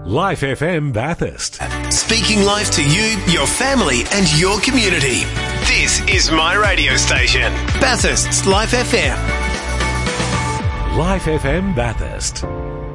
Life FM Bathurst. Speaking life to you, your family and your community. This is my radio station, Bathurst's Life FM. Life FM Bathurst.